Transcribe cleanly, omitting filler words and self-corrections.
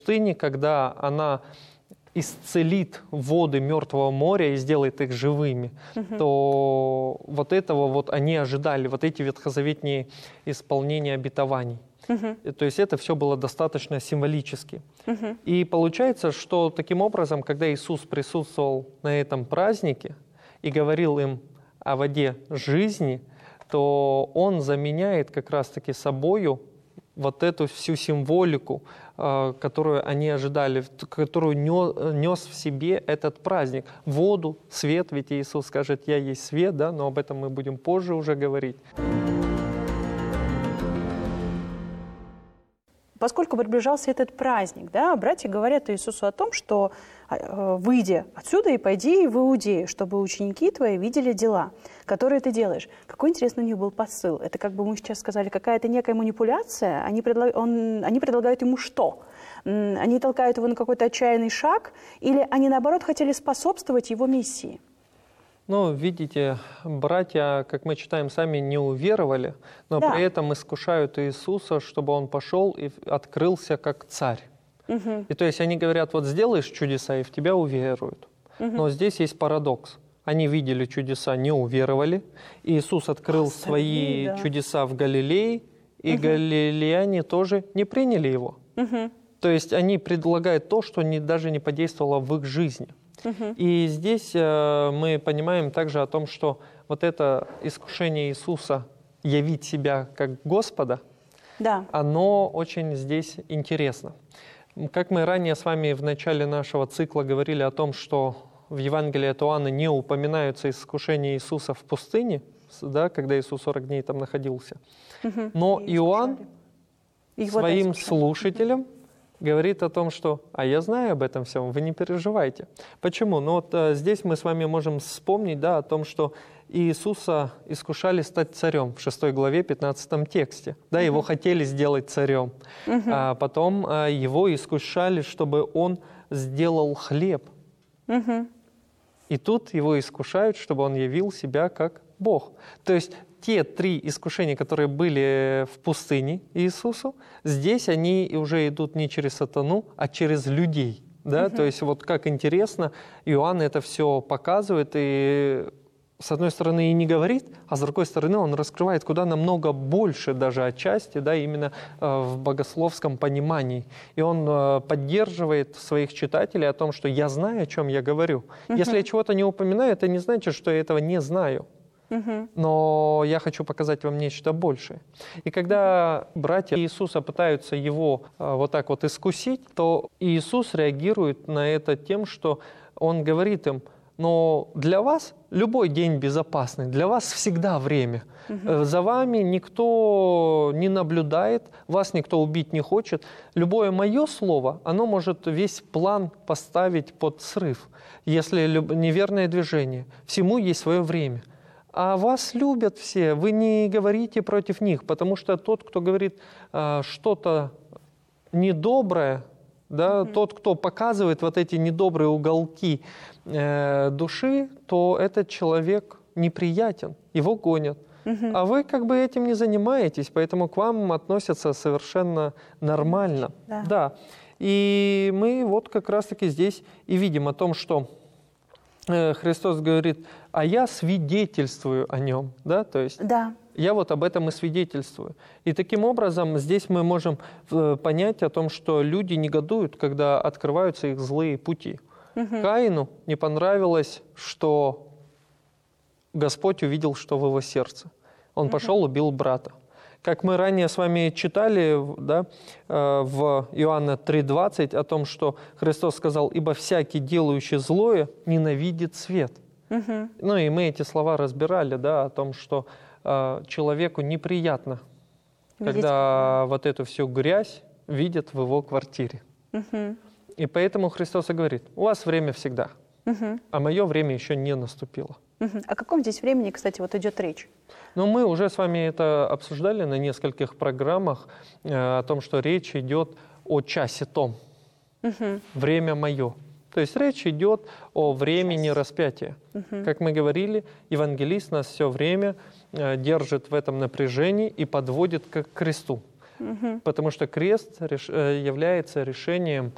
пустыне, когда она исцелит воды Мертвого моря и сделает их живыми, то вот этого вот они ожидали, вот эти ветхозаветные исполнения обетований. То есть это все было достаточно символически. И получается, что таким образом, когда Иисус присутствовал на этом празднике и говорил им о воде жизни, то Он заменяет как раз-таки собою вот эту всю символику, которую они ожидали, которую нес в себе этот праздник. Воду, свет, ведь Иисус скажет: «Я есть свет», да, но об этом мы будем позже уже говорить. Поскольку приближался этот праздник, да, братья говорят Иисусу о том, что «выйди отсюда и пойди в Иудею, чтобы ученики твои видели дела, которые ты делаешь». Какой, интересно, у них был посыл? Это, как бы мы сейчас сказали, какая-то некая манипуляция? Они предлагают ему что? Они толкают его на какой-то отчаянный шаг? Или они, наоборот, хотели способствовать его миссии? Ну, видите, братья, как мы читаем, сами не уверовали, но при этом искушают Иисуса, чтобы Он пошел и открылся как царь. И то есть они говорят: вот сделаешь чудеса, и в тебя уверуют. Но здесь есть парадокс. Они видели чудеса, не уверовали. Иисус открыл свои чудеса в Галилее, и галилеяне тоже не приняли Его. То есть они предлагают то, что даже не подействовало в их жизни. И здесь мы понимаем также о том, что вот это искушение Иисуса явить себя как Господа, оно очень здесь интересно. Как мы ранее с вами в начале нашего цикла говорили о том, что в Евангелии от Иоанна не упоминаются искушения Иисуса в пустыне, да, когда Иисус 40 дней там находился. Но Иоанн своим слушателям говорит о том, что «а я знаю об этом всем, вы не переживайте». Почему? Ну вот здесь мы с вами можем вспомнить, да, о том, что Иисуса искушали стать царем в 6 главе 15 тексте. Да, его хотели сделать царем. А потом его искушали, чтобы он сделал хлеб. И тут его искушают, чтобы он явил себя как Бог. То есть те 3 искушения, которые были в пустыне Иисусу, здесь они уже идут не через сатану, а через людей. Да? То есть вот как интересно, Иоанн это все показывает и с одной стороны и не говорит, а с другой стороны он раскрывает куда намного больше даже отчасти, да, именно в богословском понимании. И он поддерживает своих читателей о том, что я знаю, о чем я говорю. Если я чего-то не упоминаю, это не значит, что я этого не знаю. Но я хочу показать вам нечто большее. И когда братья Иисуса пытаются его вот так вот искусить, то Иисус реагирует на это тем, что Он говорит им: но для вас любой день безопасный, для вас всегда время. За вами никто не наблюдает, вас никто убить не хочет. Любое мое слово, оно может весь план поставить под срыв, если неверное движение. Всему есть свое время. А вас любят все, вы не говорите против них, потому что тот, кто говорит что-то недоброе, да, тот, кто показывает вот эти недобрые уголки души, то этот человек неприятен, его гонят. А вы как бы этим не занимаетесь, поэтому к вам относятся совершенно нормально. Да. И мы вот как раз-таки здесь и видим о том, что Христос говорит: а я свидетельствую о нем, да, то есть я вот об этом и свидетельствую. И таким образом здесь мы можем понять о том, что люди негодуют, когда открываются их злые пути. Каину не понравилось, что Господь увидел, что в его сердце. Он пошел, убил брата. Как мы ранее с вами читали, да, в Иоанна 3:20 о том, что Христос сказал: «Ибо всякий, делающий злое, ненавидит свет». Ну и мы эти слова разбирали, да, о том, что человеку неприятно, когда вот эту всю грязь видят в его квартире. И поэтому Христос и говорит: у вас время всегда, а мое время еще не наступило. О каком здесь времени, кстати, вот идет речь? Ну, мы уже с вами это обсуждали на нескольких программах, о том, что речь идет о часе том. Время мое. То есть речь идет о времени распятия. Как мы говорили, евангелист нас все время держит в этом напряжении и подводит к кресту. Потому что крест является решением